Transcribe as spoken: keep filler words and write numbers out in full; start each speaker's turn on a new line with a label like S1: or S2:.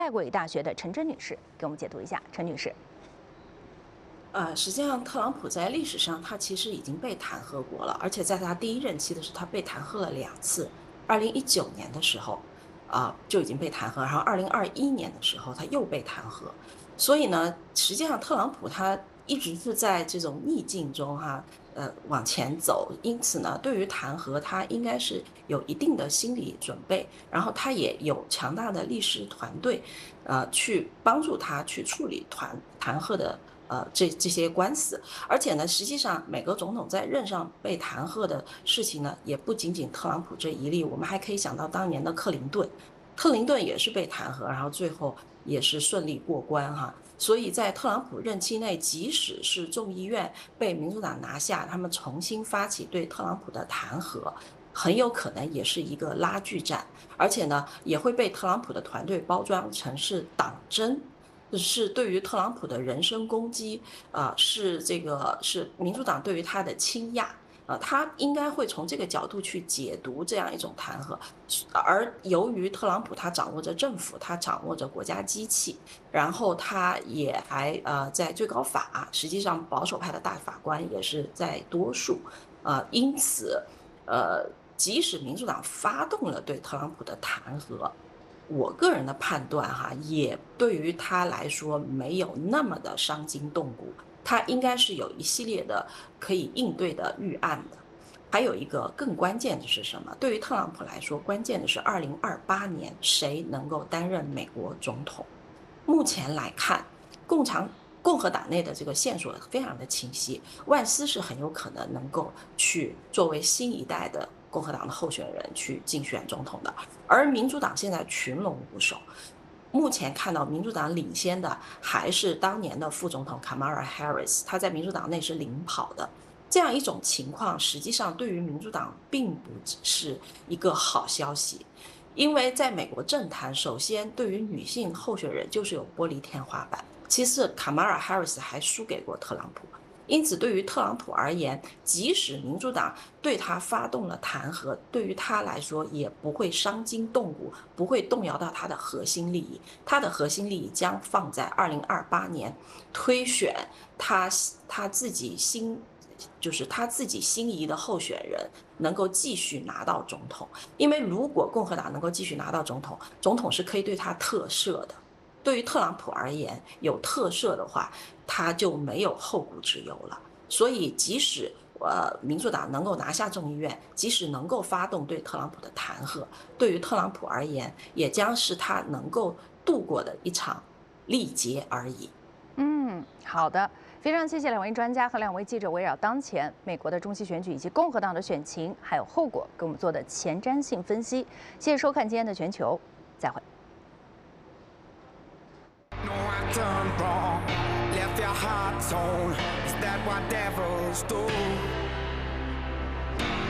S1: 国语大学的陈真女士给我们解读一下。陈女士，
S2: 呃，实际上，特朗普在历史上他其实已经被弹劾过了，而且在他第一任期的时候，他被弹劾了两次。二零一九年的时候，啊、就已经被弹劾，然后二零二一年的时候他又被弹劾。所以呢，实际上特朗普他一直是在这种逆境中哈、呃往前走，因此呢，对于弹劾他应该是有一定的心理准备，然后他也有强大的律师团队，呃，去帮助他去处理弹弹劾的。呃，这这些官司，而且呢，实际上美国总统在任上被弹劾的事情呢，也不仅仅特朗普这一例，我们还可以想到当年的克林顿，克林顿也是被弹劾，然后最后也是顺利过关哈。所以在特朗普任期内，即使是众议院被民主党拿下，他们重新发起对特朗普的弹劾，很有可能也是一个拉锯战，而且呢，也会被特朗普的团队包装成是党争。是对于特朗普的人身攻击，呃，是这个是民主党对于他的倾轧，呃，他应该会从这个角度去解读这样一种弹劾。而由于特朗普他掌握着政府，他掌握着国家机器，然后他也还呃在最高法，实际上保守派的大法官也是在多数，呃，因此，呃，即使民主党发动了对特朗普的弹劾。我个人的判断哈，也对于他来说没有那么的伤筋动骨，他应该是有一系列的可以应对的预案的。还有一个更关键的是什么？对于特朗普来说，关键的是二零二八年谁能够担任美国总统。目前来看，共产共和党内的这个线索非常的清晰，万斯是很有可能能够去作为新一代的共和党的候选人去竞选总统的，而民主党现在群龙无首。目前看到民主党领先的还是当年的副总统 Kamala Harris， 他在民主党内是领跑的。这样一种情况，实际上对于民主党并不是一个好消息，因为在美国政坛，首先对于女性候选人就是有玻璃天花板，其次卡马拉·哈里斯还输给过特朗普，因此对于特朗普而言，即使民主党对他发动了弹劾，对于他来说也不会伤筋动骨，不会动摇到他的核心利益，他的核心利益将放在二零二八年推选他他自己心。就是他自己心仪的候选人能够继续拿到总统，因为如果共和党能够继续拿到总统，总统是可以对他特赦的。对于特朗普而言，有特赦的话，他就没有后顾之忧了。所以，即使呃民主党能够拿下众议院，即使能够发动对特朗普的弹劾，对于特朗普而言，也将是他能够度过的一场历劫而已。
S1: 嗯，好的，非常谢谢两位专家和两位记者围绕当前美国的中期选举以及共和党的选情还有后果给我们做的前瞻性分析。谢谢收看今天的全球，再会。
S3: No, I done wrong, left your heart torn. Is that what devils do?